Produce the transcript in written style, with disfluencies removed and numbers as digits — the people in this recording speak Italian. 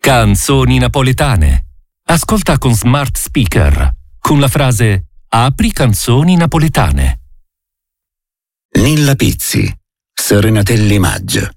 Canzoni napoletane. Ascolta con smart speaker con la frase "Apri canzoni napoletane". Nilla Pizzi, Serenatelli Maggio.